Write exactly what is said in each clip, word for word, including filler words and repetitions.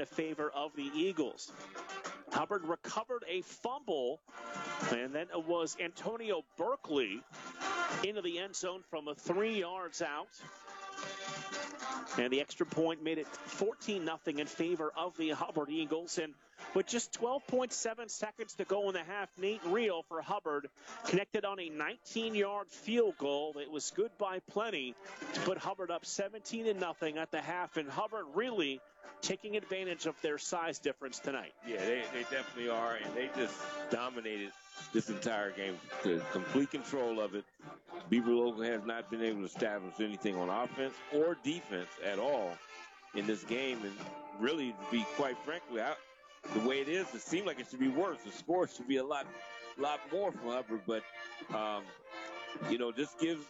in favor of the Eagles. Hubbard recovered a fumble, and then it was Antonio Berkeley into the end zone from a three yards out. And the extra point made it fourteen nothing in favor of the Hubbard Eagles. And with just twelve point seven seconds to go in the half, Nate Reel for Hubbard connected on a nineteen-yard field goal. It was good by plenty to put Hubbard up seventeen to nothing at the half. And Hubbard really taking advantage of their size difference tonight. Yeah, they, they definitely are, and they just dominated this entire game to complete control of it. Beaver Local has not been able to establish anything on offense or defense at all in this game. And really, to be quite frankly, I, the way it is, it seems like it should be worse. The score should be a lot, lot more for Hubbard. But, um, you know, this gives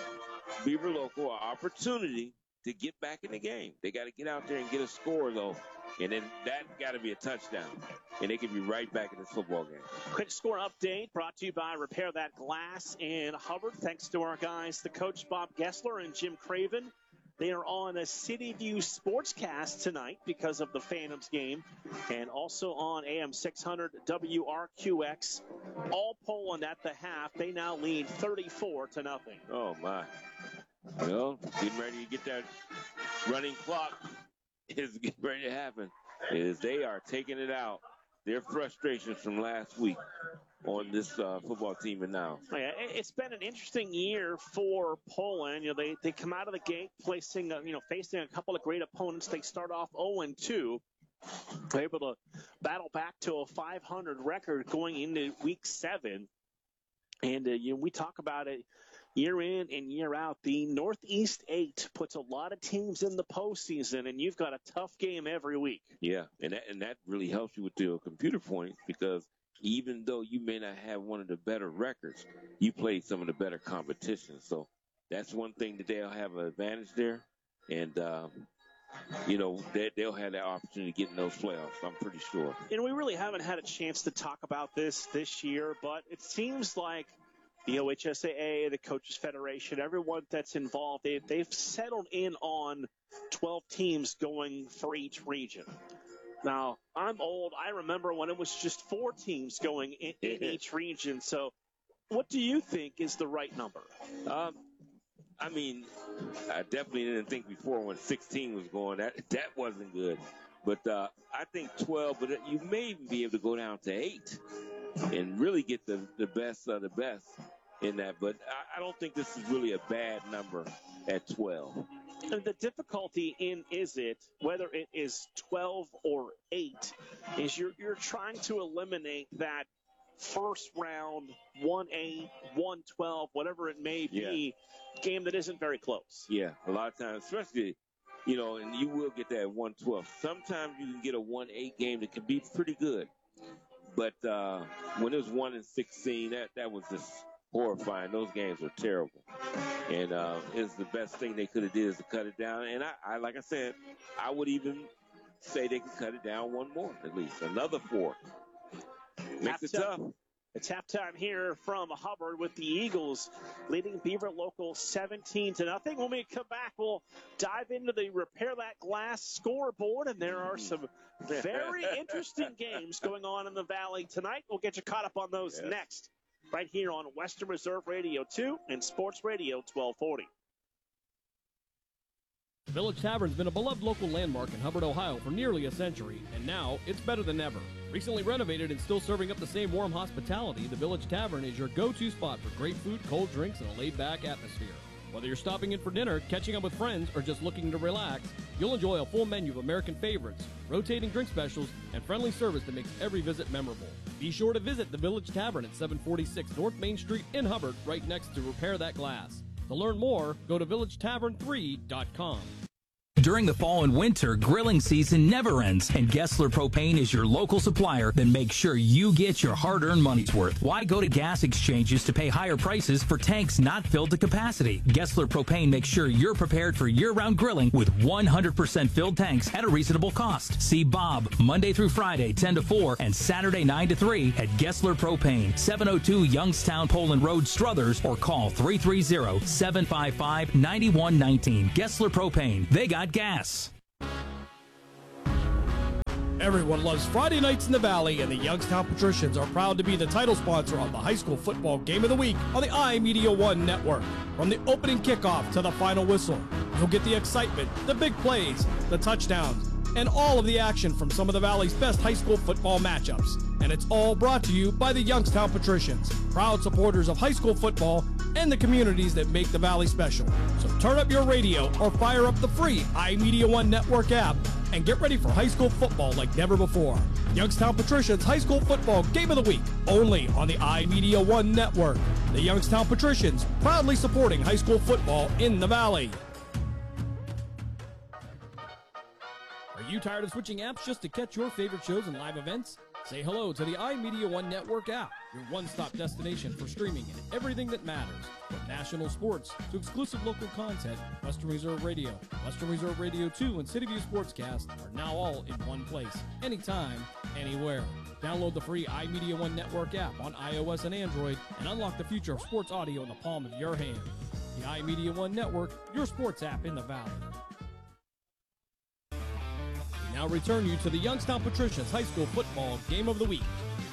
Beaver Local an opportunity to get back in the game. They got to get out there and get a score, though. And then that got to be a touchdown. And they can be right back in this football game. Quick score update brought to you by Repair That Glass in Hubbard. Thanks to our guys, the coach Bob Gessler and Jim Craven. They are on a City View Sportscast tonight because of the Phantoms game. And also on A M six hundred W R Q X. All Poland at the half. They now lead thirty-four to nothing. Oh, my. Well, getting ready to get that running clock is getting ready to happen. Is they are taking it out. Their frustrations from last week on this uh, football team and now. Yeah, it's been an interesting year for Poland. You know, they, they come out of the gate placing, uh, you know, facing a couple of great opponents. They start off oh and two. They're able to battle back to a five hundred record going into week seven. And, uh, you know, we talk about it year in and year out. The Northeast eight puts a lot of teams in the postseason, and you've got a tough game every week. Yeah, and that, and that really helps you with your computer points because even though you may not have one of the better records, you played some of the better competition. So that's one thing that they'll have an advantage there. And, um, you know, they, they'll have that opportunity to get in those playoffs, I'm pretty sure. You know, we really haven't had a chance to talk about this this year, but it seems like the O H S A A, the Coaches Federation, everyone that's involved, they, they've settled in on twelve teams going for each region. Now, I'm old. I remember when it was just four teams going in, in each region. So what do you think is the right number? Um, I mean, I definitely didn't think before when sixteen was going. That that wasn't good. But uh, I think twelve, but you may even be able to go down to eight and really get the, the best of the best in that. But I, I don't think this is really a bad number at twelve. And the difficulty in is it, whether it is twelve or eight, is you're you're trying to eliminate that first round, one eight, one twelve, whatever it may be, yeah. game that isn't very close. Yeah, a lot of times, especially, you know, and you will get that one twelve. Sometimes you can get a one eight game that can be pretty good. But uh, when it was one and sixteen, that, that was just horrifying. Those games were terrible. And uh, it's the best thing they could have did is to cut it down. And I, I, like I said, I would even say they could cut it down one more, at least. Another four. Makes it tough. It's halftime here from Hubbard with the Eagles leading Beaver Local seventeen to nothing. When we come back, we'll dive into the Repair That Glass scoreboard, and there are some very interesting games going on in the Valley tonight. We'll get you caught up on those yes. next, right here on Western Reserve Radio two and Sports Radio twelve forty. Village Tavern's been a beloved local landmark in Hubbard, Ohio for nearly a century, and now it's better than ever. Recently renovated and still serving up the same warm hospitality, the Village Tavern is your go-to spot for great food, cold drinks, and a laid-back atmosphere. Whether you're stopping in for dinner, catching up with friends, or just looking to relax, you'll enjoy a full menu of American favorites, rotating drink specials, and friendly service that makes every visit memorable. Be sure to visit the Village Tavern at seven forty-six North Main Street in Hubbard, right next to Repair That Glass. To learn more, go to village tavern three dot com. During the fall and winter, grilling season never ends, and Gessler Propane is your local supplier that makes sure you get your hard-earned money's worth. Why go to gas exchanges to pay higher prices for tanks not filled to capacity? Gessler Propane makes sure you're prepared for year-round grilling with one hundred percent filled tanks at a reasonable cost. See Bob Monday through Friday, ten to four, and Saturday, nine to three at Gessler Propane, seven oh two Youngstown Poland Road, Struthers, or call three three zero, seven five five, nine one one nine. Gessler Propane. They got gas. Everyone loves Friday nights in the Valley, and the Youngstown Patricians are proud to be the title sponsor of the high school football game of the week on the iMedia One network. From the opening kickoff to the final whistle, you'll get the excitement, the big plays, the touchdowns, and all of the action from some of the Valley's best high school football matchups. And it's all brought to you by the Youngstown Patricians, proud supporters of high school football and the communities that make the Valley special. So turn up your radio or fire up the free iMedia One network app and get ready for high school football like never before. Youngstown Patricians High School Football Game of the Week, only on the iMedia One network. The Youngstown Patricians, proudly supporting high school football in the Valley. Are you tired of switching apps just to catch your favorite shows and live events? Say hello to the iMedia One Network app, your one-stop destination for streaming and everything that matters. From national sports to exclusive local content, Western Reserve Radio, Western Reserve Radio two, and City View Sportscast are now all in one place, anytime, anywhere. Download the free iMedia One Network app on iOS and Android and unlock the future of sports audio in the palm of your hand. The iMedia One Network, your sports app in the Valley. Now return you to the Youngstown Patricians High School Football Game of the Week.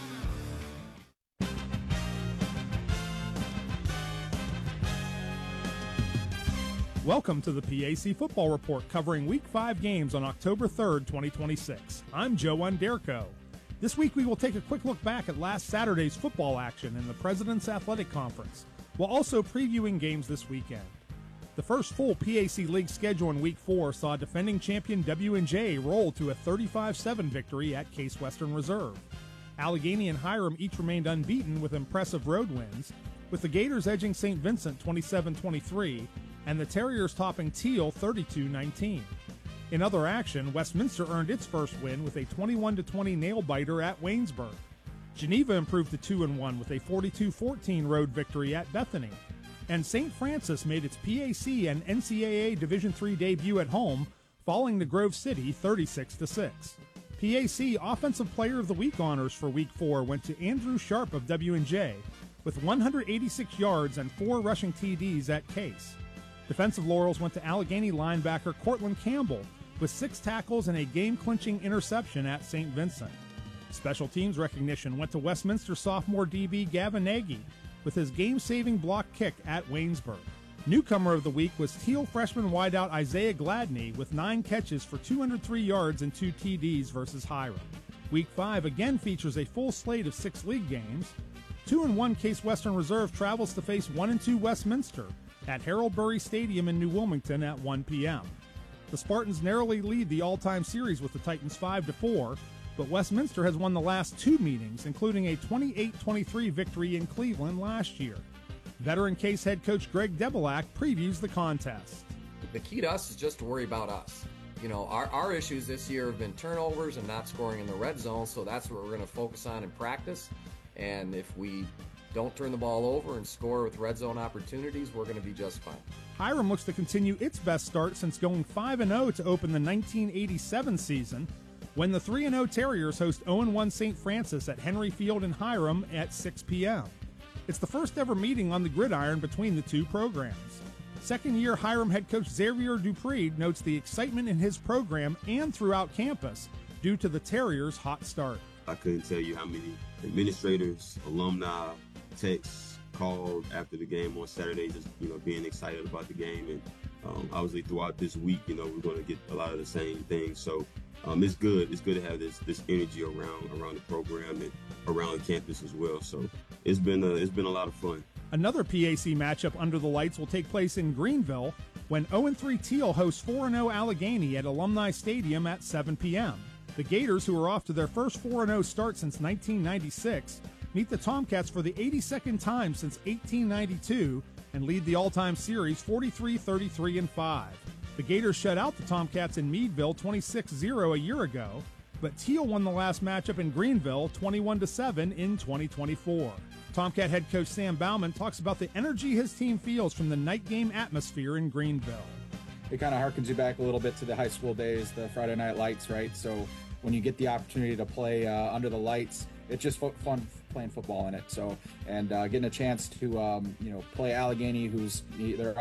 Welcome to the P A C Football Report covering Week five games on October third, twenty twenty-six. I'm Joe Underco. This week we will take a quick look back at last Saturday's football action in the President's Athletic Conference, while also previewing games this weekend. The first full P A C League schedule in Week four saw defending champion W and J roll to a thirty-five seven victory at Case Western Reserve. Allegheny and Hiram each remained unbeaten with impressive road wins, with the Gators edging Saint Vincent twenty-seven twenty-three and the Terriers topping Teal thirty-two nineteen. In other action, Westminster earned its first win with a twenty-one to twenty nail-biter at Waynesburg. Geneva improved to two and one with a forty-two fourteen road victory at Bethany. And Saint Francis made its P A C and N C double A Division three debut at home, falling to Grove City thirty-six to six. P A C Offensive Player of the Week honors for Week four went to Andrew Sharp of W and J with one hundred eighty-six yards and four rushing T Ds at Case. Defensive laurels went to Allegheny linebacker Cortland Campbell with six tackles and a game-clinching interception at Saint Vincent. Special teams recognition went to Westminster sophomore D B Gavin Nagy with his game-saving block kick at Waynesburg. Newcomer of the week was Teal freshman wideout Isaiah Gladney with nine catches for two hundred three yards and two T Ds versus Hiram. Week five again features a full slate of six league games. two and one Case Western Reserve travels to face one and two Westminster at Harold Burry Stadium in New Wilmington at one p.m. The Spartans narrowly lead the all-time series with the Titans five to four, but Westminster has won the last two meetings, including a twenty-eight twenty-three victory in Cleveland last year. Veteran Case head coach Greg Debelak previews the contest. The key to us is just to worry about us. You know, our, our issues this year have been turnovers and not scoring in the red zone, so that's what we're going to focus on in practice. And if we don't turn the ball over and score with red zone opportunities, we're going to be just fine. Hiram looks to continue its best start since going five and oh to open the nineteen eighty-seven season, when the three and oh Terriers host oh and one Saint Francis at Henry Field in Hiram at six p.m. It's the first ever meeting on the gridiron between the two programs. Second-year Hiram head coach Xavier Dupree notes the excitement in his program and throughout campus due to the Terriers' hot start. I couldn't tell you how many administrators, alumni, texts, called after the game on Saturday, just, you know, being excited about the game. And um, obviously throughout this week, you know, we're going to get a lot of the same things. So um, it's good. It's good to have this this energy around around the program and around the campus as well. So it's been a, it's been a lot of fun. Another P A C matchup under the lights will take place in Greenville when oh and three Teal hosts four and oh Allegheny at Alumni Stadium at seven p.m. The Gators, who are off to their first four and oh start since nineteen ninety-six, meet the Tomcats for the eighty-second time since eighteen ninety-two and lead the all-time series forty-three thirty-three and five. The Gators shut out the Tomcats in Meadville twenty-six zero a year ago, but Teal won the last matchup in Greenville twenty-one to seven in twenty twenty-four. Tomcat head coach Sam Bauman talks about the energy his team feels from the night game atmosphere in Greenville. It kind of harkens you back a little bit to the high school days, the Friday night lights, right? So when you get the opportunity to play uh, under the lights, it's just fun playing football in it. So, and uh, getting a chance to, um, you know, play Allegheny, who's they're off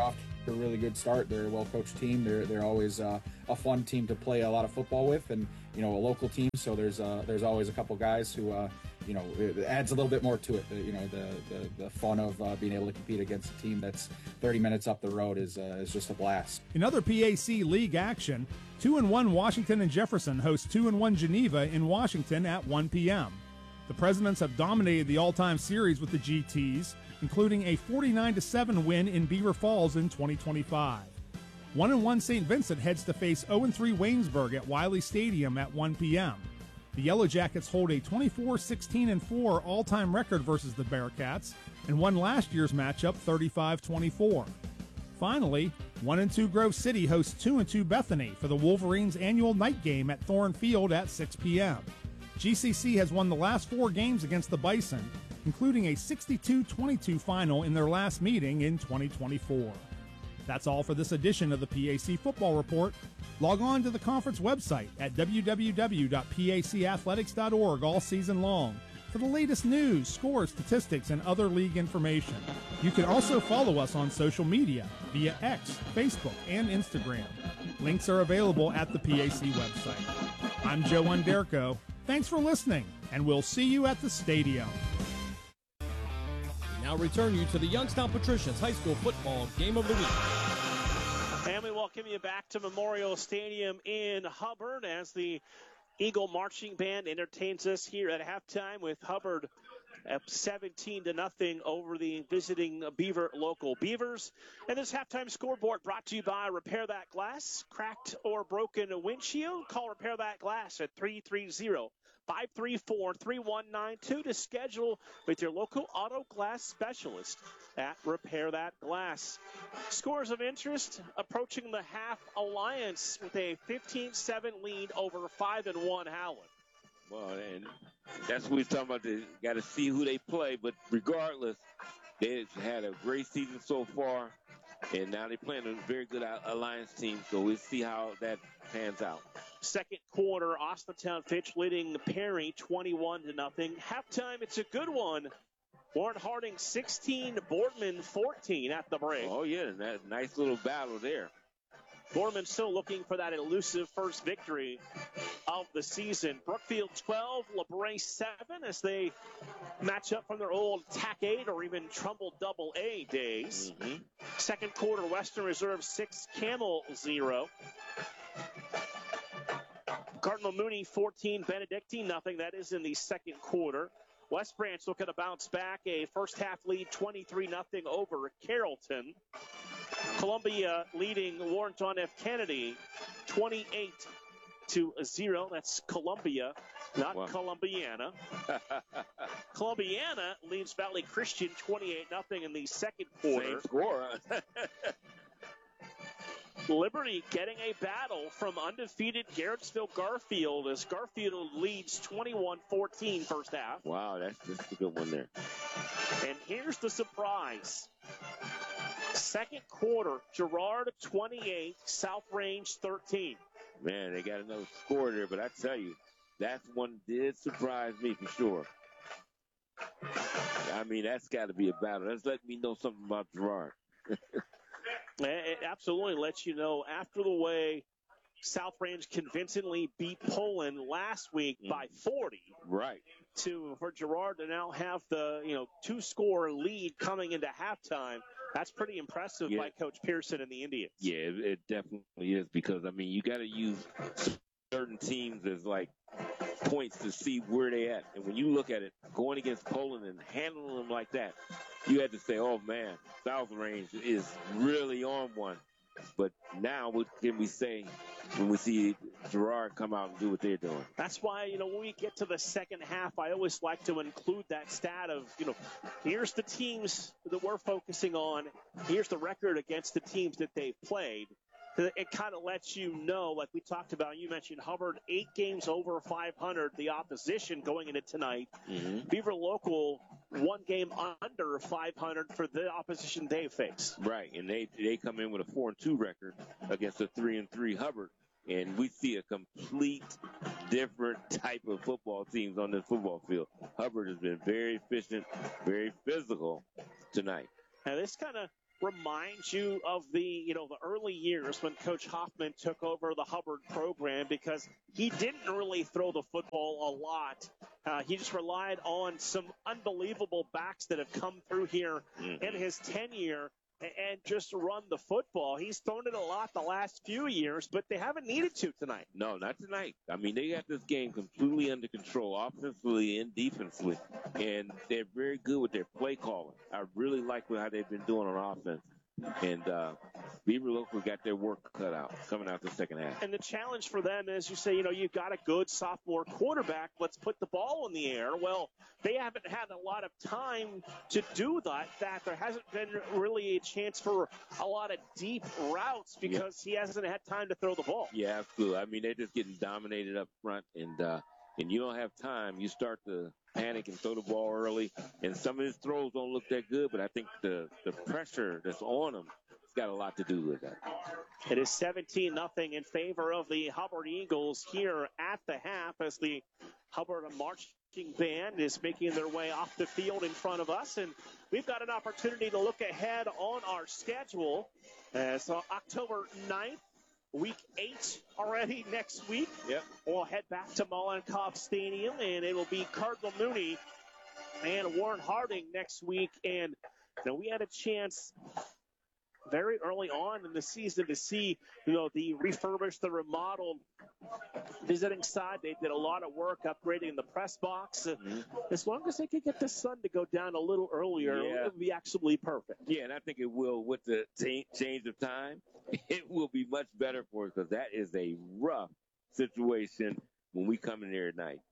a really good start. They're a well-coached team. They're they're always uh, a fun team to play a lot of football with, and you know, a local team. So there's uh, there's always a couple guys who uh, you know, it adds a little bit more to it. The, you know, the, the the fun of uh, being able to compete against a team that's thirty minutes up the road is uh, is just a blast. In other P A C league action, two and one Washington and Jefferson host two and one Geneva in Washington at one p.m. The Presidents have dominated the all-time series with the G Ts, including a forty-nine to seven win in Beaver Falls in twenty twenty-five. one and one Saint Vincent heads to face oh and three Waynesburg at Wiley Stadium at one p.m. The Yellow Jackets hold a twenty-four sixteen and four all-time record versus the Bearcats and won last year's matchup thirty-five twenty-four. Finally, one and two Grove City hosts two and two Bethany for the Wolverines' annual night game at Thorne Field at six p.m. G C C has won the last four games against the Bison, including a sixty-two twenty-two final in their last meeting in twenty twenty-four. That's all for this edition of the P A C Football Report. Log on to the conference website at w w w dot p a c athletics dot org all season long for the latest news, scores, statistics, and other league information. You can also follow us on social media via X, Facebook, and Instagram. Links are available at the P A C website. I'm Joe Underko. Thanks for listening, and we'll see you at the stadium. We now return you to the Youngstown Patricians High School Football Game of the Week. And we welcome you back to Memorial Stadium in Hubbard as the Eagle Marching Band entertains us here at halftime with Hubbard at seventeen to nothing over the visiting Beaver local Beavers. And this halftime scoreboard brought to you by Repair That Glass. Cracked or broken windshield? Call Repair That Glass at three three zero, five three four, three one nine two to schedule with your local auto glass specialist at Repair That Glass. Scores of interest approaching the half Alliance with a fifteen seven lead over five and one Howland. Well, and that's what we're talking about. They got to see who they play, but regardless, they've had a great season so far, and now they're playing a very good Alliance team, so we'll see how that pans out. Second quarter, Austintown Fitch leading Perry twenty-one to nothing. Halftime, it's a good one. Warren Harding sixteen, Boardman fourteen at the break. Oh, yeah, that nice little battle there. Boardman still looking for that elusive first victory of the season. Brookfield twelve, LeBray seven as they match up from their old T A C eight or even Trumbull double A days. Mm-hmm. Second quarter, Western Reserve six, Camel zero. Cardinal Mooney fourteen, Benedictine nothing. That is in the second quarter. West Branch looking to bounce back. A first half lead, twenty-three nothing over Carrollton. Columbia leading Warren John F. Kennedy twenty-eight to zero. That's Columbia, not wow. Columbiana. Columbiana leads Valley Christian twenty-eight nothing in the second quarter. Same score. Liberty getting a battle from undefeated Garrettsville Garfield as Garfield leads twenty-one fourteen first half. Wow, that's just a good one there. And here's the surprise. Second quarter, Girard twenty-eight, South Range thirteen. Man, they got another score there, but I tell you, that one did surprise me for sure. I mean, that's got to be a battle. That's letting me know something about Girard. It absolutely lets you know after the way South Range convincingly beat Poland last week mm. by forty. Right. To for Girard to now have the, you know, two-score lead coming into halftime. That's pretty impressive yeah. by Coach Pearson and the Indians. Yeah, it, it definitely is because, I mean, you got to use certain teams as, like, points to see where they at. And when you look at it, going against Poland and handling them like that, you had to say, oh, man, South Range is really on one. But now what can we say when we see Girard come out and do what they're doing? That's why, you know, when we get to the second half, I always like to include that stat of, you know, here's the teams that we're focusing on. Here's the record against the teams that they've played. It kind of lets you know, like we talked about, you mentioned Hubbard, eight games over five hundred, the opposition going into tonight. Mm-hmm. Beaver Local, one game under five hundred for the opposition they face. Right, and they they come in with a four and two record against a three and three Hubbard, and we see a complete different type of football teams on this football field. Hubbard has been very efficient, very physical tonight. Now this kind of remind you of the, you know, the early years when Coach Hoffman took over the Hubbard program, because he didn't really throw the football a lot. Uh, he just relied on some unbelievable backs that have come through here mm-hmm. in his tenure and just run the football. He's thrown it a lot the last few years, but they haven't needed to tonight. No, not tonight. I mean, they got this game completely under control, offensively and defensively, and they're very good with their play calling. I really like how they've been doing on offense. And uh, Beaver Local got their work cut out coming out the second half. And the challenge for them is, you say, you know, you've got a good sophomore quarterback. Let's put the ball in the air. Well, they haven't had a lot of time to do that. That there hasn't been really a chance for a lot of deep routes because yeah. he hasn't had time to throw the ball. Yeah, absolutely. I mean, they're just getting dominated up front, and uh, and you don't have time. You start to panic and throw the ball early, and some of his throws don't look that good, but I think the, the pressure that's on him has got a lot to do with that. It is seventeen nothing in favor of the Hubbard Eagles here at the half as the Hubbard marching band is making their way off the field in front of us, and we've got an opportunity to look ahead on our schedule. Uh, so October ninth, week eight already next week. Yep. We'll head back to Mollenkopf Stadium, and it'll be Cardinal Mooney and Warren Harding next week. And you know, we had a chance very early on in the season to see, you know, the refurbished, the remodeled visiting side. They did a lot of work upgrading the press box. Mm-hmm. As long as they could get the sun to go down a little earlier, yeah. it would be absolutely perfect. Yeah, and I think it will with the t- change of time. It will be much better for us because that is a rough situation when we come in there at night.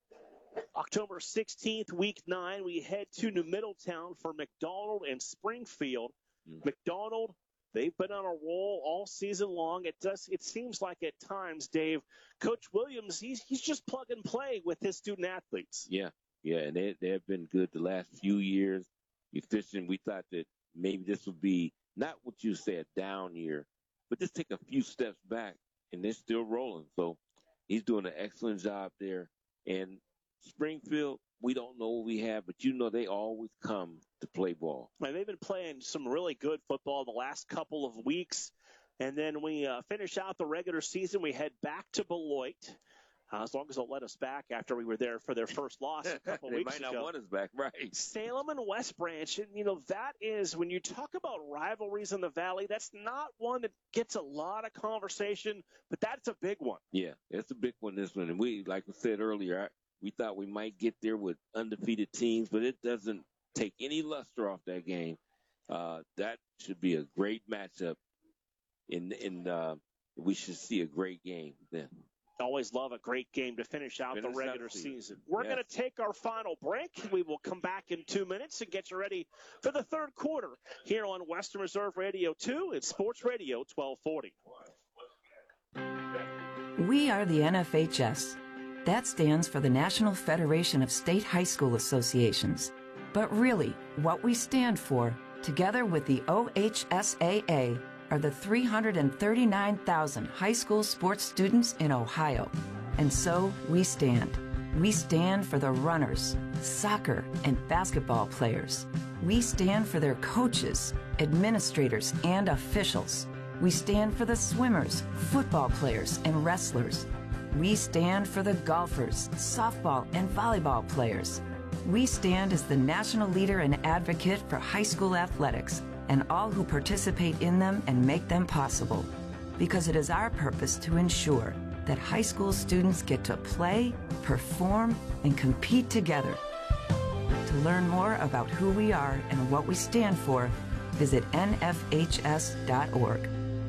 October sixteenth, week nine, we head to New Middletown for McDonald and Springfield. Mm-hmm. McDonald, they've been on a roll all season long. It does. It seems like at times, Dave, Coach Williams, he's he's just plug and play with his student athletes. Yeah, yeah, and they they have been good the last few years. Efficient. We thought that maybe this would be not what you say a down year, but just take a few steps back, and they're still rolling. So he's doing an excellent job there. And Springfield, we don't know what we have, but you know they always come to play ball. Right, they've been playing some really good football the last couple of weeks. And then we uh, finish out the regular season. We head back to Beloit, uh, as long as they'll let us back after we were there for their first loss a couple they weeks ago. They might ago. not want us back, right. Salem and West Branch, and, you know, that is, when you talk about rivalries in the Valley, that's not one that gets a lot of conversation, but that's a big one. Yeah, it's a big one, this one. And we, like I said earlier, I, we thought we might get there with undefeated teams, but it doesn't take any luster off that game. Uh, that should be a great matchup, and in, in, uh, we should see a great game then. Always love a great game to finish out finish the regular season. season. We're yes. going to take our final break. We will come back in two minutes and get you ready for the third quarter here on Western Reserve Radio two. It's Sports Radio twelve forty. We are the N F H S. That stands for the National Federation of State High School Associations. But really, what we stand for, together with the O H S A A, are the three hundred thirty-nine thousand high school sports students in Ohio. And so we stand. We stand for the runners, soccer, and basketball players. We stand for their coaches, administrators, and officials. We stand for the swimmers, football players, and wrestlers. We stand for the golfers, softball, and volleyball players. We stand as the national leader and advocate for high school athletics and all who participate in them and make them possible. Because it is our purpose to ensure that high school students get to play, perform, and compete together. To learn more about who we are and what we stand for, visit N F H S dot org.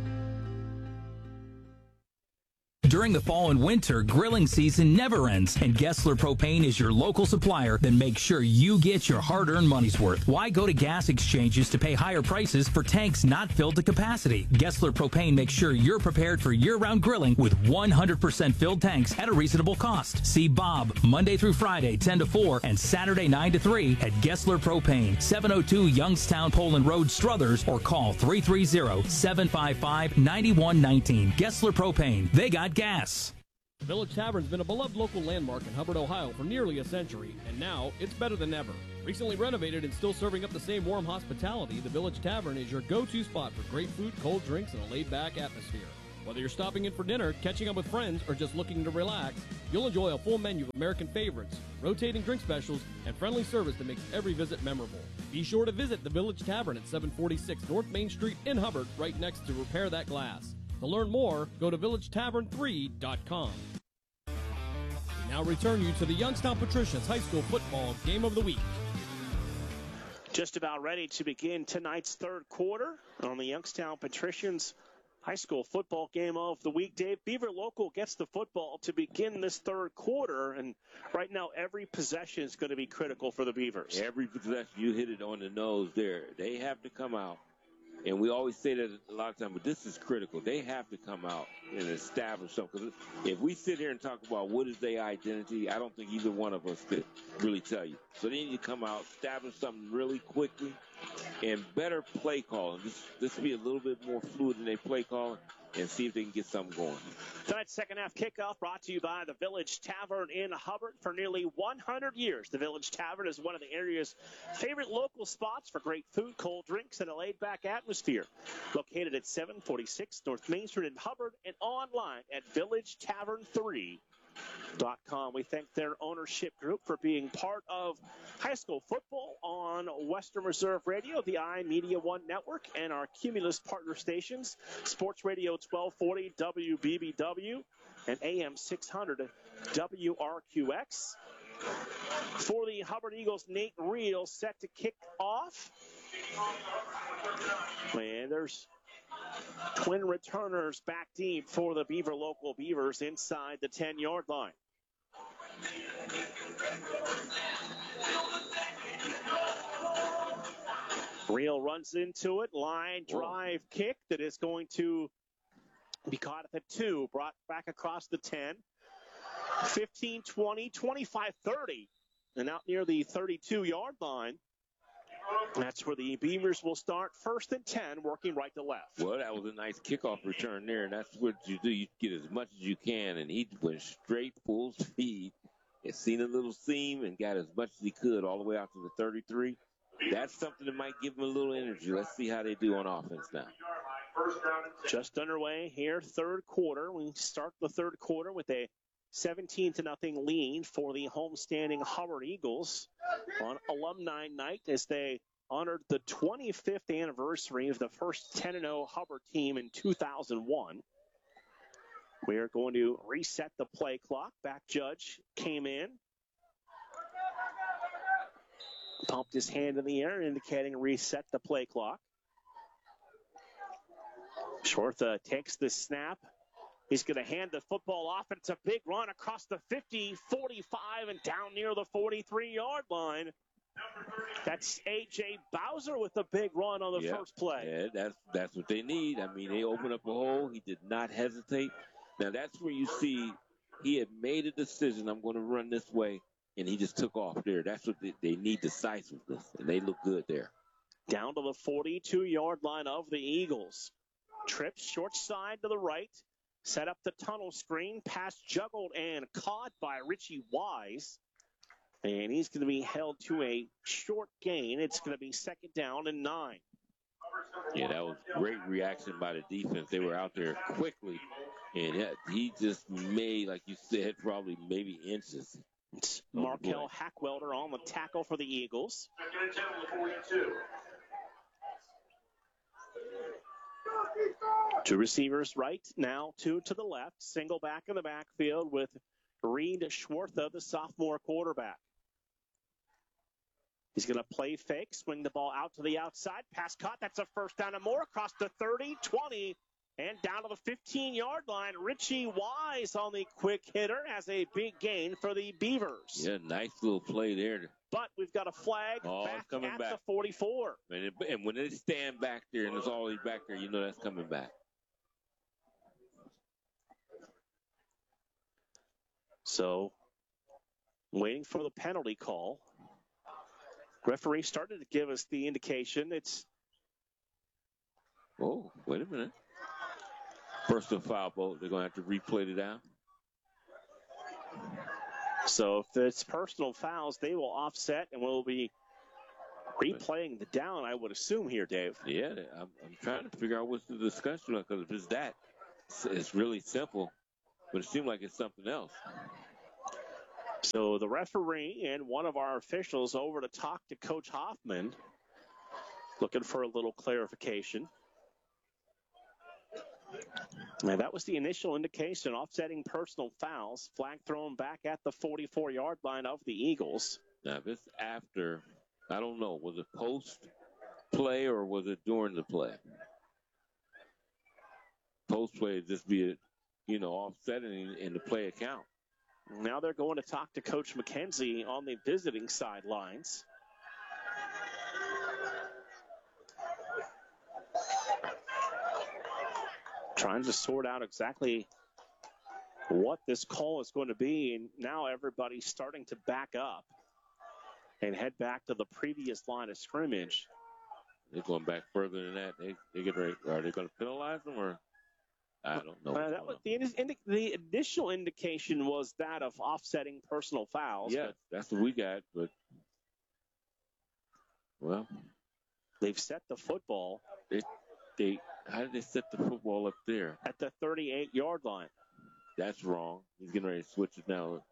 During the fall and winter, grilling season never ends, and Gessler Propane is your local supplier. Then make sure you get your hard-earned money's worth. Why go to gas exchanges to pay higher prices for tanks not filled to capacity? Gessler Propane makes sure you're prepared for year-round grilling with one hundred percent filled tanks at a reasonable cost. See Bob Monday through Friday, ten to four, and Saturday, nine to three at Gessler Propane, seven oh two Youngstown Poland Road, Struthers, or call three three zero, seven five five, nine one one nine. Gessler Propane. They got gas. The Village Tavern's been a beloved local landmark in Hubbard, Ohio for nearly a century, and now it's better than ever. Recently renovated and still serving up the same warm hospitality, the Village Tavern is your go-to spot for great food, cold drinks, and a laid-back atmosphere. Whether you're stopping in for dinner, catching up with friends, or just looking to relax, you'll enjoy a full menu of American favorites, rotating drink specials, and friendly service that makes every visit memorable. Be sure to visit the Village Tavern at seven forty-six North Main Street in Hubbard, right next to Repair That Glass. To learn more, go to village tavern three dot com. We now return you to the Youngstown Patricians High School Football Game of the Week. Just about ready to begin tonight's third quarter on the Youngstown Patricians High School Football Game of the Week. Dave, Beaver Local gets the football to begin this third quarter, and right now every possession is going to be critical for the Beavers. Every possession, you hit it on the nose there. They have to come out, and we always say that a lot of times, but this is critical. They have to come out and establish something. Because if we sit here and talk about what is their identity, I don't think either one of us could really tell you. So they need to come out, establish something really quickly, and better play calling. This this be a little bit more fluid in their play calling, and see if they can get something going. Tonight's second half kickoff brought to you by the Village Tavern in Hubbard. For nearly one hundred years, the Village Tavern is one of the area's favorite local spots for great food, cold drinks, and a laid-back atmosphere. Located at seven forty-six North Main Street in Hubbard and online at village tavern three dot com. We thank their ownership group for being part of high school football on Western Reserve Radio, the iMedia One Network, and our Cumulus partner stations, Sports Radio twelve forty W B B W and A M six hundred W R Q X. For the Hubbard Eagles, Nate Reel set to kick off. And there's twin returners back deep for the Beaver Local Beavers inside the ten-yard line. Reel runs into it. Line drive kick that is going to be caught at the two. Brought back across the ten. fifteen, twenty, twenty-five, thirty. And out near the thirty-two-yard line. That's where the Beavers will start first and ten, working right to left. Well, that was a nice kickoff return there, and that's what you do. You get as much as you can, and he went straight full speed. He seen a little seam and got as much as he could all the way out to the thirty-three. That's something that might give him a little energy. Let's see how they do on offense now. Just underway here, third quarter. We start the third quarter with a seventeen to nothing lead for the homestanding Hubbard Eagles on alumni night as they honored the twenty-fifth anniversary of the first ten and oh Hubbard team in two thousand one. We are going to reset the play clock. Back judge came in, pumped his hand in the air, indicating reset the play clock. Shortha takes the snap. He's going to hand the football off. It's a big run across the fifty, forty-five, and down near the forty-three-yard line. That's A J Bowser with a big run on the yeah. first play. Yeah, that's that's what they need. I mean, they opened up a hole. He did not hesitate. Now, that's where you see he had made a decision, I'm going to run this way, and he just took off there. That's what they, they need, decisiveness, and they look good there. Down to the forty-two-yard line of the Eagles. Trips short side to the right. Set up the tunnel screen. Pass juggled and caught by Richie Wise. And he's going to be held to a short gain. It's going to be second down and nine. Yeah, that was great reaction by the defense. They were out there quickly. And he just made, like you said, probably maybe inches. It's Markel Hackwelder on the tackle for the Eagles. Two receivers right, now two to the left. Single back in the backfield with Reed Schwartha, the sophomore quarterback. He's going to play fake, swing the ball out to the outside. Pass caught, that's a first down and more across the thirty, twenty, and down to the fifteen-yard line. Richie Wise on the quick hitter has a big gain for the Beavers. Yeah, nice little play there. But we've got a flag oh, back coming at back. the forty-four. And, it, and when they stand back there and it's always back there, you know that's coming back. So, waiting for the penalty call. Referee started to give us the indication. It's. Oh, wait a minute. Personal foul, boat. They're going to have to replay it down. So if it's personal fouls, they will offset and we'll be replaying the down, I would assume here, Dave. Yeah, I'm, I'm trying to figure out what's the discussion, because if it's that, it's, it's really simple, but it seems like it's something else. So the referee and one of our officials over to talk to Coach Hoffman, looking for a little clarification. And that was the initial indication, offsetting personal fouls. Flag thrown back at the forty-four-yard line of the Eagles. Now, if it's after, I don't know, was it post play or was it during the play? Post play would just be, a, you know, offsetting in the play account. Now they're going to talk to Coach McKenzie on the visiting sidelines. Trying to sort out exactly what this call is going to be. And now everybody's starting to back up and head back to the previous line of scrimmage. They're going back further than that. They, they get ready. Are they going to penalize them, or I don't know. Uh, that was the, indi- the initial indication was that of offsetting personal fouls. Yeah, that's what we got. But well, they've set the football. They, they, how did they set the football up there? At the thirty-eight-yard line. That's wrong. He's getting ready to switch it now.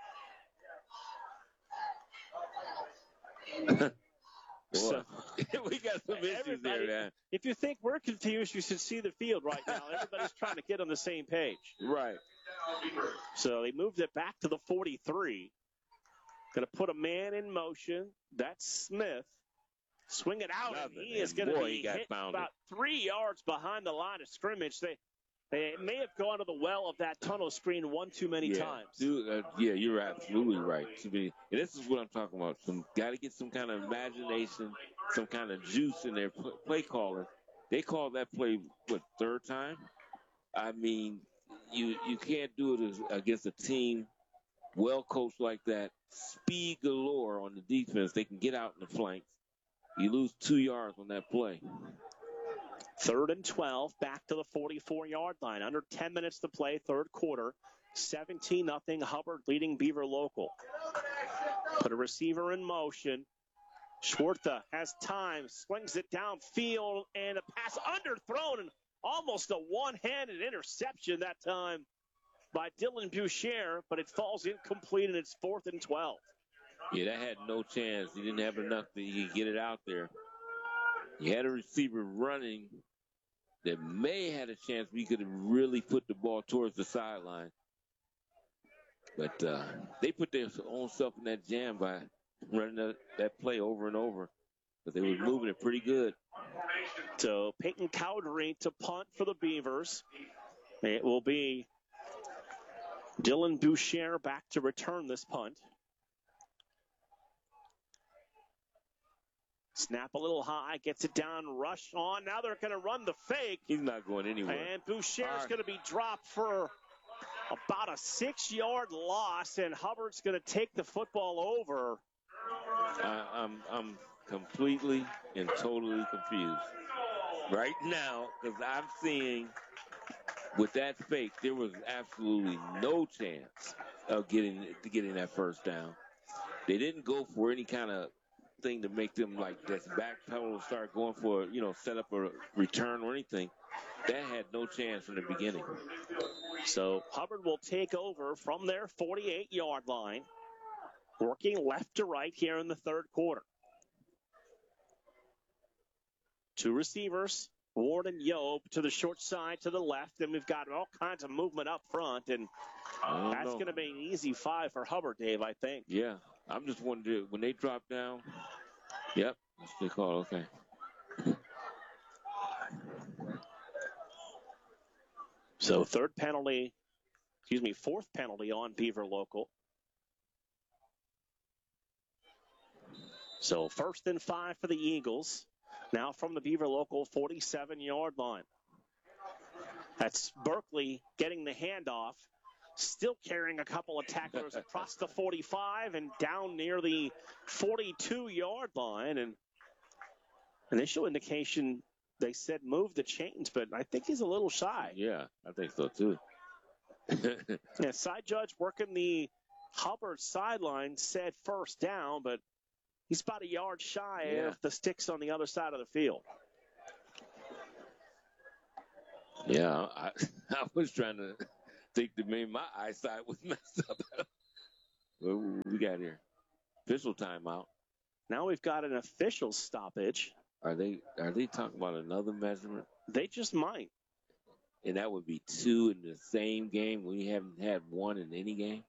So, we got some issues there, man. If you think we're confused, you should see the field right now. Everybody's trying to get on the same page. Right. So they moved it back to the forty-three. Going to put a man in motion. That's Smith. Swing it out, Nothing, and he is going to be hit about three yards behind the line of scrimmage. They they may have gone to the well of that tunnel screen one too many yeah. times. Dude, uh, yeah, you're absolutely right. And this is what I'm talking about. Some got to get some kind of imagination, some kind of juice in their play calling. They call that play, what, third time? I mean, you you can't do it as, against a team well coached like that. Speed galore on the defense. They can get out in the flanks. You lose two yards on that play. Third and twelve, back to the forty-four-yard line. Under ten minutes to play, third quarter. seventeen nothing, Hubbard leading Beaver Local. Put a receiver in motion. Schwartha has time, slings it downfield, and a pass underthrown, and almost a one-handed interception that time by Dylan Boucher, but it falls incomplete, and it's fourth and twelve. Yeah, that had no chance. He didn't have enough that he could get it out there. He had a receiver running that may have had a chance. We could have really put the ball towards the sideline. But uh, they put their own self in that jam by running that, that play over and over. But they were moving it pretty good. So Peyton Cowdery to punt for the Beavers. It will be Dylan Boucher back to return this punt. Snap a little high, gets it down, rush on. Now they're going to run the fake. He's not going anywhere. And Boucher's right. going to be dropped for about a six-yard loss, and Hubbard's going to take the football over. I, I'm, I'm completely and totally confused right now, because I'm seeing with that fake, there was absolutely no chance of getting getting that first down. They didn't go for any kind of thing to make them like this backpedal and start going for, you know, set up a return or anything. That had no chance from the beginning. So Hubbard will take over from their forty-eight-yard line, working left to right here in the third quarter. Two receivers, Ward and Yob to the short side to the left, and we've got all kinds of movement up front, and that's going to be an easy five for Hubbard, Dave, I think. Yeah, I'm just wondering, when they drop down, yep, that's the call, okay. So third penalty, excuse me, fourth penalty on Beaver Local. So first and five for the Eagles. Now from the Beaver Local forty-seven-yard line. That's Berkeley getting the handoff. Still carrying a couple of tacklers across the forty-five and down near the forty-two-yard line. And initial indication, they said move the chains, but I think he's a little shy. Yeah, I think so too. Yeah, side judge working the Hubbard's sideline said first down, but he's about a yard shy Yeah. of the sticks on the other side of the field. Yeah, I, I was trying to think that maybe my eyesight was messed up. What we got here? Official timeout. Now we've got an official stoppage. Are they are they talking about another measurement? They just might. And that would be two in the same game. We haven't had one in any game.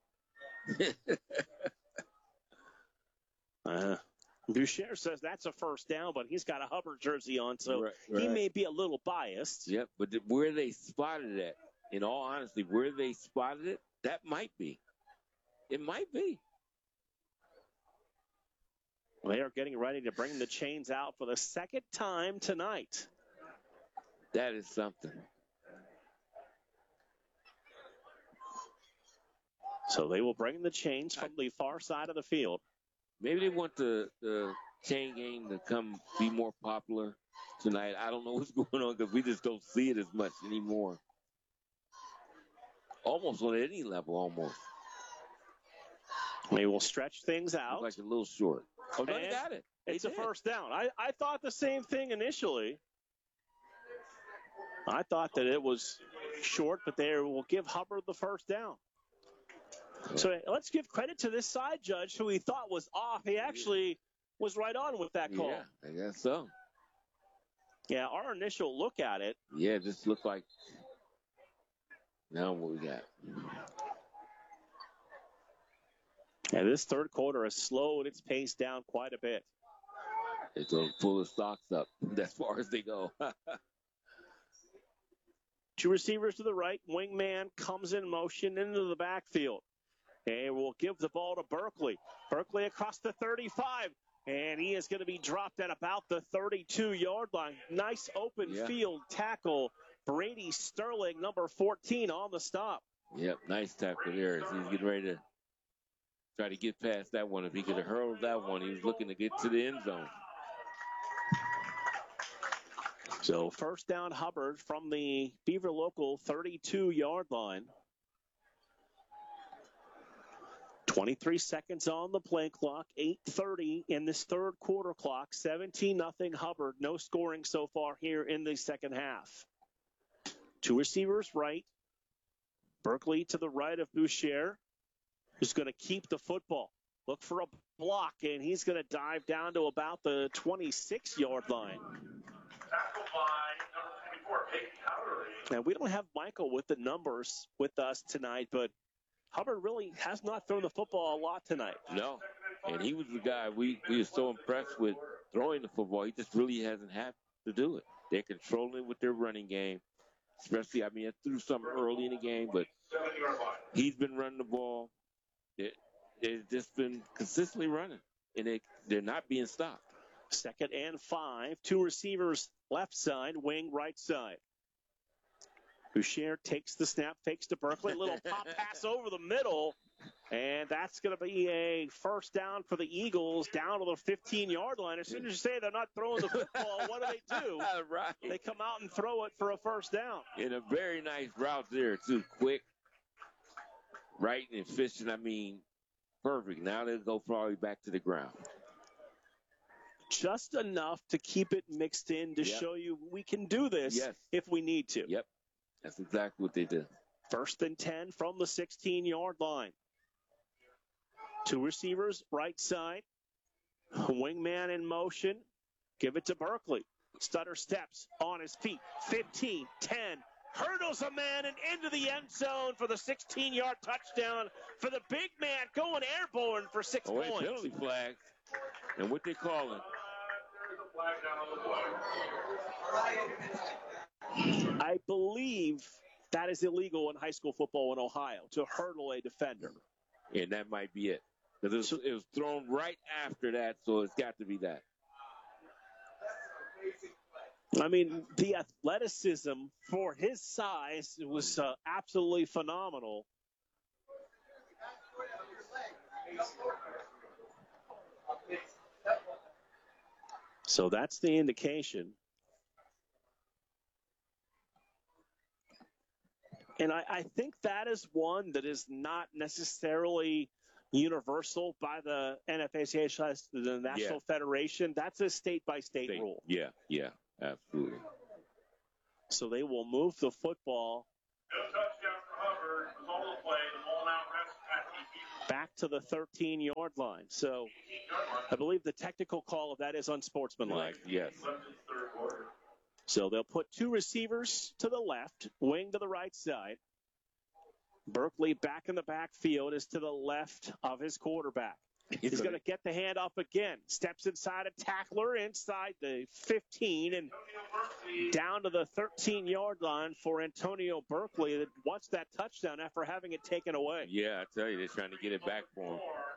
uh, Boucher says that's a first down, but he's got a Hubbard jersey on, so Right, he right. may be a little biased. Yep, but the, where they spotted it, in all honesty, where they spotted it, that might be. It might be. They are getting ready to bring the chains out for the second time tonight. That is something. So they will bring the chains from the far side of the field. Maybe they want the, the chain game to come be more popular tonight. I don't know what's going on because we just don't see it as much anymore. Almost on any level, almost. They will stretch things out. Looks like a little short. Oh, no, they And got it. They It's a did. first down. I, I thought the same thing initially. I thought that it was short, but they will give Hubbard the first down. So let's give credit to this side judge who he thought was off. He actually was right on with that call. Yeah, I guess so. Yeah, our initial look at it. Yeah, it just looked like. Now what we got? Yeah, this third quarter has slowed its pace down quite a bit. It's going to pull the stocks up as far as they go. Two receivers to the right. Wingman comes in motion into the backfield. And we'll give the ball to Berkeley. Berkeley across the thirty-five. And he is going to be dropped at about the thirty-two-yard line. Nice open Yeah. field tackle. Brady Sterling, number fourteen, on the stop. Yep, nice tackle there. He's getting ready to try to get past that one. If he could have hurled that one, he was looking to get to the end zone. So first down, Hubbard from the Beaver Local thirty-two-yard line. twenty-three seconds on the play clock, eight thirty in this third quarter clock, seventeen nothing Hubbard. No scoring so far here in the second half. Two receivers right. Berkeley to the right of Boucher, who's going to keep the football. Look for a block, and he's going to dive down to about the twenty-six-yard line. And we don't have Michael with the numbers with us tonight, but Hubbard really has not thrown the football a lot tonight. No, and he was the guy we, we were so impressed with throwing the football. He just really hasn't had to do it. They're controlling it with their running game, especially, I mean, it threw some early in the game, but he's been running the ball. It, they've just been consistently running, and they, they're not being stopped. Second and five. Two receivers left side, wing right side. Boucher takes the snap, fakes to Berkeley. Little pop pass over the middle. And that's going to be a first down for the Eagles down to the fifteen-yard line. As soon as you say they're not throwing the football, what do they do? Right. They come out and throw it for a first down. In a very nice route there, too. Quick, right, and efficient. I mean, perfect. Now they'll go probably back to the ground. Just enough to keep it mixed in to Yep. show you we can do this Yes. if we need to. Yep. That's exactly what they did. First and ten from the sixteen-yard line. Two receivers, right side. Wingman in motion. Give it to Berkeley. Stutter steps on his feet. fifteen, ten. Hurdles a man and into the end zone for the sixteen-yard touchdown for the big man going airborne for six Oh, wait, points. penalty flag. And what they calling? I believe that is illegal in high school football in Ohio, to hurdle a defender. And that might be it. Because it was, it was thrown right after that, so it's got to be that. I mean, the athleticism for his size was uh, absolutely phenomenal. So that's the indication. And I, I think that is one that is not necessarily universal by the N F A C H, the National Yeah. Federation. That's a state-by-state State. rule. Yeah, yeah, absolutely. So they will move the football back to the thirteen-yard line. So I believe the technical call of that is unsportsmanlike. Yes. So they'll put two receivers to the left, wing to the right side. Berkeley back in the backfield is to the left of his quarterback. He's going to get the hand up again. Steps inside a tackler inside the fifteen and down to the thirteen-yard line for Antonio Berkeley that wants that touchdown after having it taken away. Yeah, I tell you, they're trying to get it back for him.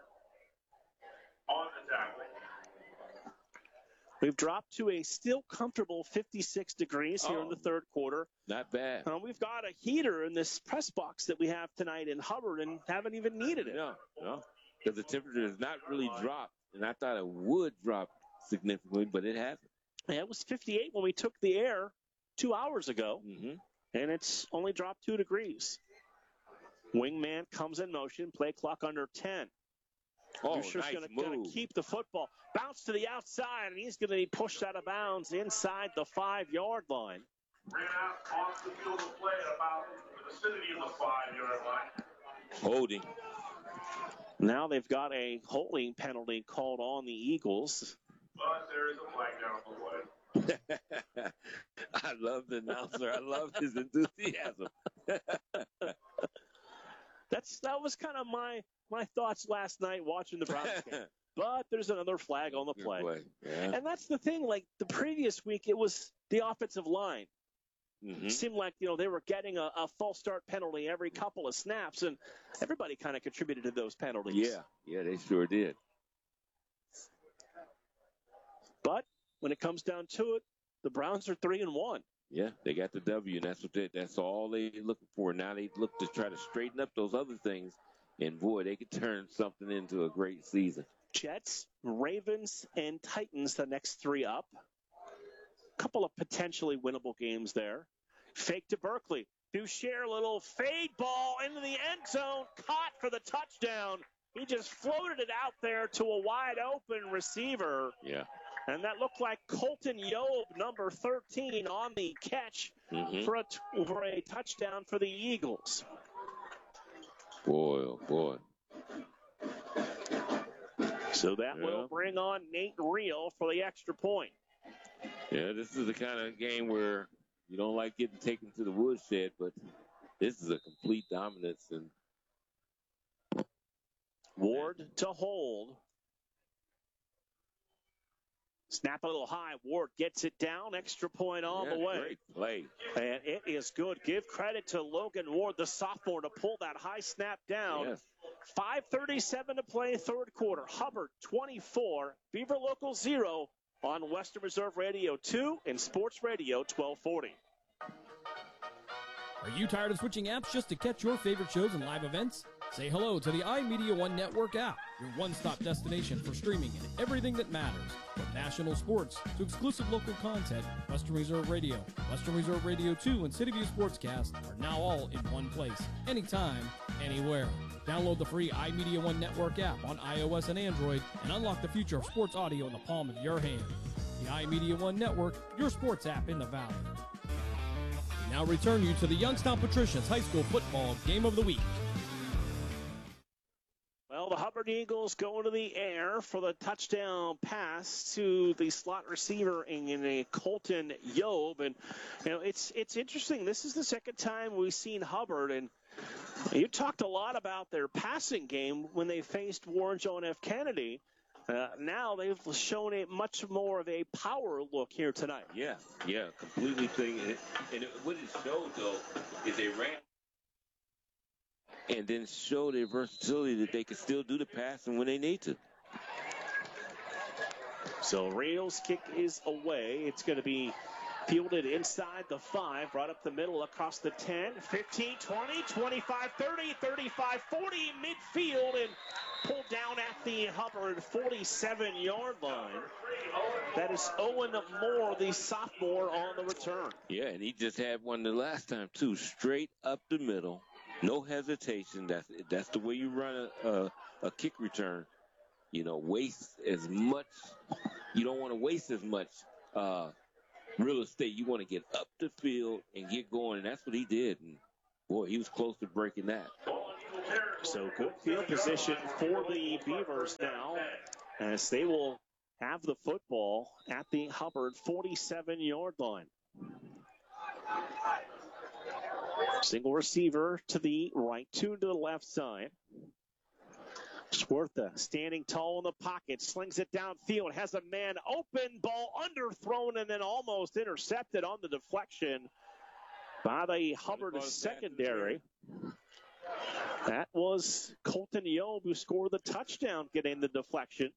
We've dropped to a still comfortable fifty-six degrees here Oh. in the third quarter. Not bad. Uh, we've got a heater in this press box that we have tonight in Hubbard and haven't even needed it. No, no. Because the temperature has not really dropped, and I thought it would drop significantly, but it hasn't. Yeah, it was fifty-eight when we took the air two hours ago, Mm-hmm. and it's only dropped two degrees. Wingman comes in motion, play clock under ten. Oh, Duscher's nice going to move. keep the football. Bounce to the outside, and he's going to be pushed out of bounds inside the five-yard line. Ran out off the field of play at about the vicinity of the five-yard line. Holding. Now they've got a holding penalty called on the Eagles. But there is a flag down the way. I love the announcer. I love his enthusiasm. That's that was kind of my my thoughts last night watching the Browns game. But there's another flag on the play. play. Yeah. And that's the thing, like the previous week, it was the offensive line. Mm-hmm. It seemed like, you know, they were getting a, a false start penalty every couple of snaps, and everybody kind of contributed to those penalties. Yeah, yeah, they sure did. But when it comes down to it, the Browns are three and one. Yeah, they got the W, and that's what they, that's all they looking for. Now they look to try to straighten up those other things, and boy, they could turn something into a great season. Jets, Ravens, and Titans, the next three up. A couple of potentially winnable games there. Fake to Berkeley. Boucher, little fade ball into the end zone. Caught for the touchdown. He just floated it out there to a wide open receiver. Yeah. And that looked like Colton Yob, number thirteen, on the catch Mm-hmm. for, a t- for a touchdown for the Eagles. Boy, oh boy. So that Yeah. will bring on Nate Reel for the extra point. Yeah, this is the kind of game where you don't like getting taken to the woodshed, but this is a complete dominance. And Ward to hold. Snap a little high. Ward gets it down. Extra point on yeah, the way. great play. And it is good. Give credit to Logan Ward, the sophomore, to pull that high snap down. Yes. five thirty-seven to play, third quarter. Hubbard twenty-four, Beaver Local zero on Western Reserve Radio two and Sports Radio twelve forty. Are you tired of switching apps just to catch your favorite shows and live events? Say hello to the iMedia One Network app, your one-stop destination for streaming and everything that matters. From national sports to exclusive local content, Western Reserve Radio, Western Reserve Radio two, and City View Sportscast are now all in one place, anytime, anywhere. Download the free iMedia One Network app on iOS and Android and unlock the future of sports audio in the palm of your hand. The iMedia One Network, your sports app in the Valley. We now return you to the Youngstown Patricians High School Football Game of the Week. Well, the Hubbard Eagles go into the air for the touchdown pass to the slot receiver in a Colton Yob. And, you know, it's it's interesting. This is the second time we've seen Hubbard. And you talked a lot about their passing game when they faced Warren Joan F. Kennedy. Uh, now they've shown a much more of a power look here tonight. Yeah, yeah, completely thing. And, it, and it, what it showed, though, is they ran and then showed their versatility that they could still do the passing when they need to. So Reel's kick is away. It's going to be fielded inside the five, brought up the middle across the ten, fifteen, twenty, twenty-five, thirty, thirty-five, forty, midfield, and pulled down at the Hubbard forty-seven-yard line. That is Owen Moore, the sophomore, on the return. Yeah, and he just had one the last time, too, straight up the middle. No hesitation. That's that's the way you run a, a, a kick return, you know, waste as much. You don't want to waste as much uh, real estate. You want to get up the field and get going, and that's what he did. And boy, he was close to breaking that. So good field position for the Beavers now, as they will have the football at the Hubbard forty-seven-yard line. Single receiver to the right, two to the left side. Schwartha standing tall in the pocket, slings it downfield, has a man open, ball underthrown, and then almost intercepted on the deflection by the Hubbard secondary. That was Colton Yob who scored the touchdown, getting the deflection.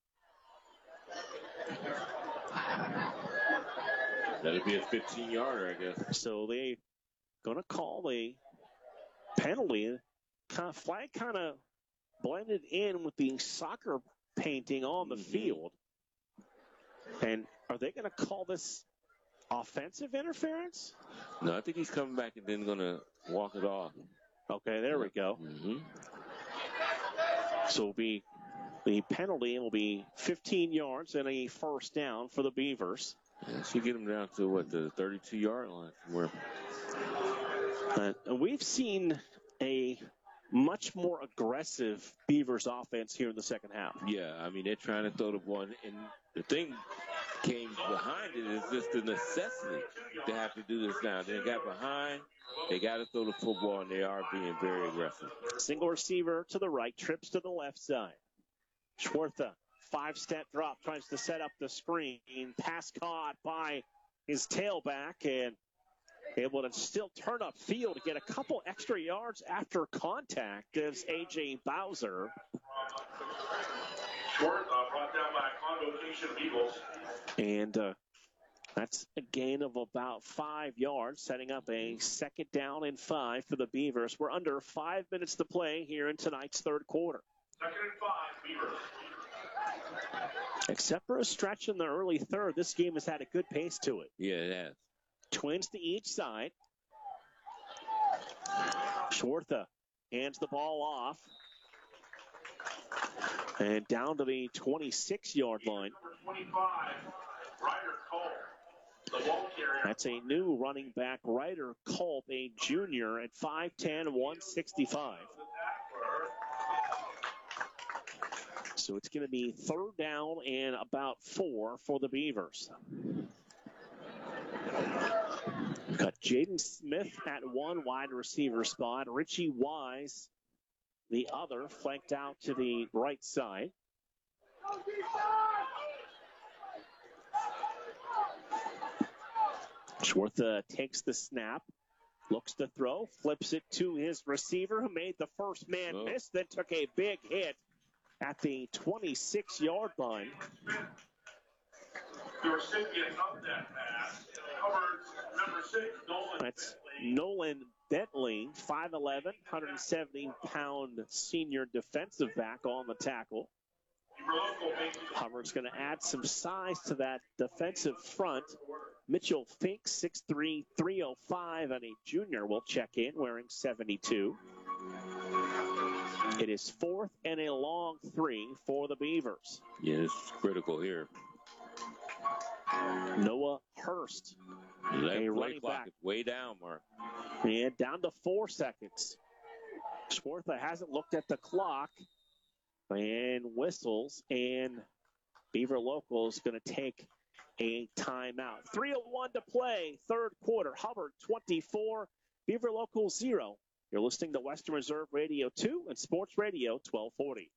That'd be a fifteen-yarder, I guess. So they going to call a penalty. Kind of flag kind of blended in with the soccer painting on the mm-hmm. field. And are they going to call this offensive interference? No, I think he's coming back and then going to walk it off. Okay, there we go. Mm-hmm. So it'll be the penalty will be fifteen yards and a first down for the Beavers. Yeah, should get them down to what, the thirty-two-yard line. Where uh, we've seen a much more aggressive Beavers offense here in the second half. Yeah, I mean, they're trying to throw the ball, and the thing came behind it is just the necessity to have to do this now. They got behind, they got to throw the football, and they are being very aggressive. Single receiver to the right, trips to the left side. Schwartha, five-step drop, tries to set up the screen. Pass caught by his tailback, and able to still turn up field to get a couple extra yards after contact, gives A J Bowser. Short, uh, brought down by Convocation Eagles. And uh, that's a gain of about five yards, setting up a second down and five for the Beavers. We're under five minutes to play here in tonight's third quarter. Second and five, Beavers. Except for a stretch in the early third, this game has had a good pace to it. Yeah, it has. Twins to each side. Schwartha hands the ball off. And down to the twenty-six-yard line. twenty-five, Ryder Culp, the ball carrier. That's a new running back, Ryder Culp, a junior at five ten, one sixty-five. So it's going to be third down and about four for the Beavers. We've got Jaden Smith at one wide receiver spot. Richie Wise, the other, flanked out to the right side. Schwartha takes the snap, looks to throw, flips it to his receiver, who made the first man oh. miss, then took a big hit at the twenty-six-yard line. The recipient of that pass, Hubbard's number six, Nolan That's Bentley. Nolan Bentley, five eleven, one seventy pound senior defensive back on the tackle. Hubbard's going to add some size to that defensive front. Mitchell Fink, six three, three oh five, and a junior will check in wearing seventy-two. It is fourth and a long three for the Beavers. Yeah, it's critical here. Noah Hurst, a running back. Is way down, Mark. And down to four seconds. Schwartha hasn't looked at the clock and whistles, and Beaver Local is going to take a timeout. three oh one to play, third quarter. Hubbard twenty-four, Beaver Local zero. You're listening to Western Reserve Radio two and Sports Radio twelve forty.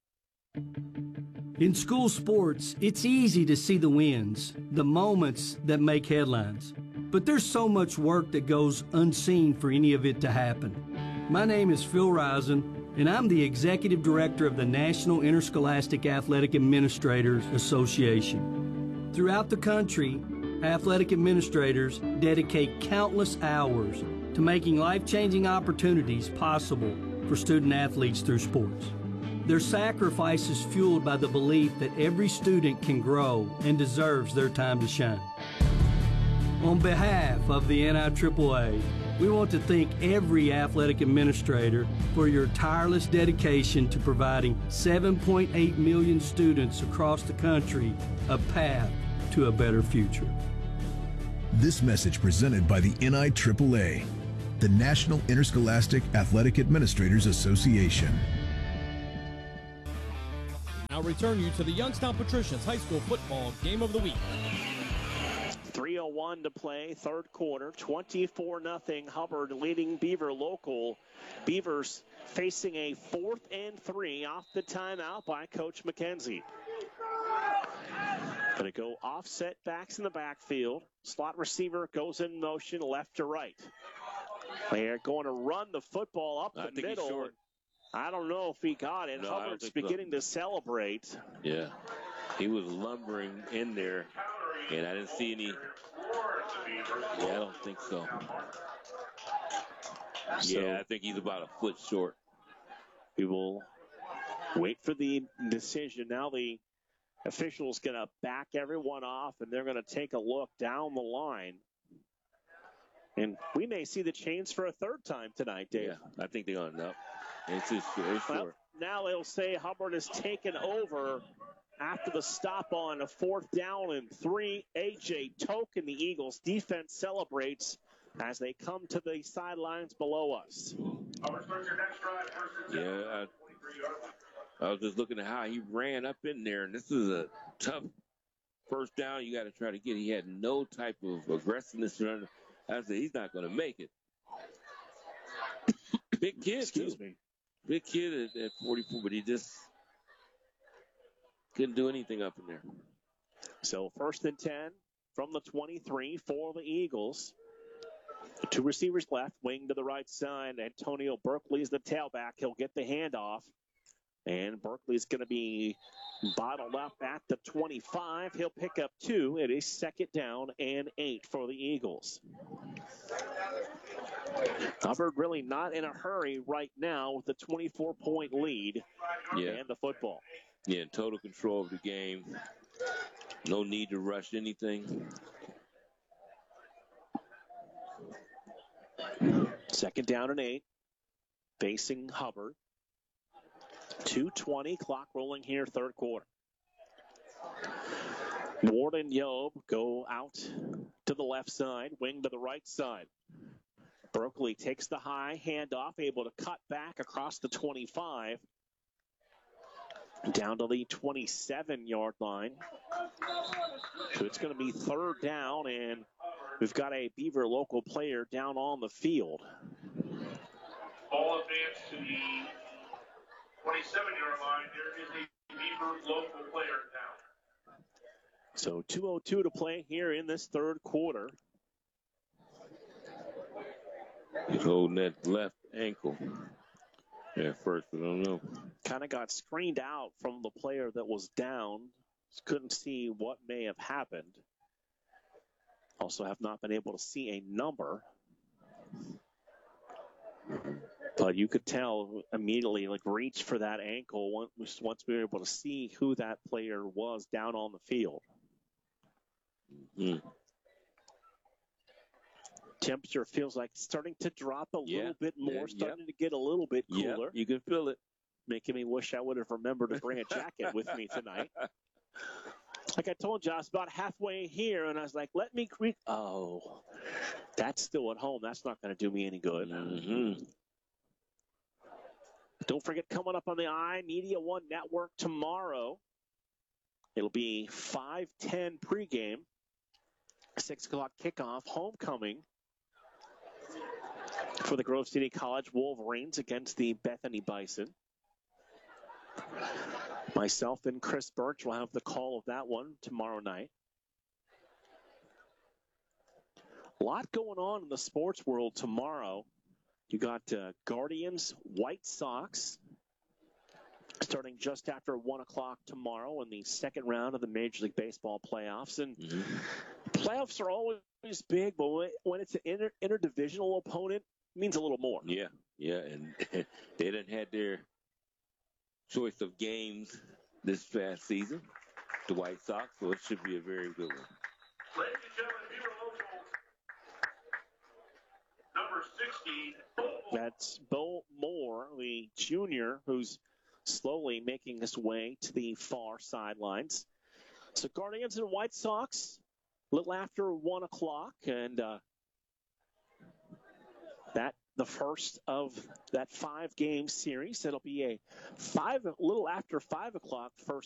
In school sports, it's easy to see the wins, the moments that make headlines. But there's so much work that goes unseen for any of it to happen. My name is Phil Risen, and I'm the Executive Director of the National Interscholastic Athletic Administrators Association. Throughout the country, athletic administrators dedicate countless hours to making life-changing opportunities possible for student athletes through sports. Their sacrifice is fueled by the belief that every student can grow and deserves their time to shine. On behalf of the N I A A A, We want to thank every athletic administrator for your tireless dedication to providing seven point eight million students across the country a path to a better future. This message presented by the N I triple A, the National Interscholastic Athletic Administrators Association. Now return you to the Youngstown Patricians High School Football Game of the Week. three oh one to play, third quarter, twenty-four nothing. Hubbard leading Beaver Local. Beavers facing a fourth and three off the timeout by Coach McKenzie. Going to go offset backs in the backfield. Slot receiver goes in motion left to right. They're going to run the football up I the think middle. he's short. I don't know if he got it. No, I don't Hubbard's think so. beginning to celebrate. Yeah. He was lumbering in there, and I didn't see any. Yeah, I don't think so. So yeah, I think he's about a foot short. we will wait for the decision. Now the official's going to back everyone off, and they're going to take a look down the line. And we may see the chains for a third time tonight, Dave. Yeah, I think they're going to know. It's just it's Well, short. now they'll say Hubbard has taken over after the stop on a fourth down and three. A J Token, the Eagles defense celebrates as they come to the sidelines below us. Yeah, I, I was just looking at how he ran up in there, and this is a tough first down you got to try to get. He had no type of aggressiveness running. I said, he's not going to make it. Big kid, Excuse too. me. Big kid at, at forty-four, but he just couldn't do anything up in there. So first and ten from the twenty-three for the Eagles. Two receivers left, wing to the right side. Antonio Berkeley's the tailback. He'll get the handoff. And Berkeley's going to be bottled up at the twenty-five. He'll pick up two. It is second down and eight for the Eagles. Hubbard really not in a hurry right now with the twenty-four point lead Yeah. and the football. Yeah, in total control of the game. No need to rush anything. Second down and eight. Facing Hubbard. two twenty, clock rolling here, third quarter. Ward and Yob go out to the left side, wing to the right side. Berkeley takes the high, handoff, able to cut back across the twenty-five. Down to the twenty-seven-yard line. So it's going to be third down, and we've got a Beaver local player down on the field. Ball advance to the twenty-seven-yard line. There is a Beaver local player down. So two oh two to play here in this third quarter. He's holding that left ankle at first, but I don't know. Kind of got screened out from the player that was down. Couldn't see what may have happened. Also have not been able to see a number. But you could tell immediately, like, reach for that ankle once, once we were able to see who that player was down on the field. Mm-hmm. Temperature feels like it's starting to drop a Yeah. little bit more, Yeah, starting yep. to get a little bit Yep, cooler. you can feel it. Making me wish I would have remembered to bring a jacket with me tonight. Like I told you, I was about halfway here, and I was like, let me creep. Oh, that's still at home. That's not going to do me any good. Mm-hmm. Don't forget, coming up on the iMedia One Network tomorrow, it'll be five ten pregame, six o'clock kickoff, homecoming for the Grove City College Wolverines against the Bethany Bison. Myself and Chris Birch will have the call of that one tomorrow night. A lot going on in the sports world tomorrow. You got uh, Guardians, White Sox, starting just after one o'clock tomorrow in the second round of the Major League Baseball playoffs. And Mm-hmm. playoffs are always big, but when it's an inter- interdivisional opponent, it means a little more. Yeah, yeah, and they didn't had their choice of games this past season, the White Sox, so it should be a very good one. Ladies and gentlemen, Beaver local number That's Bo Moore, the junior, who's slowly making his way to the far sidelines. So Guardians and White Sox, a little after one o'clock, and uh, that the first of that five-game series. It'll be a five, a little after five o'clock first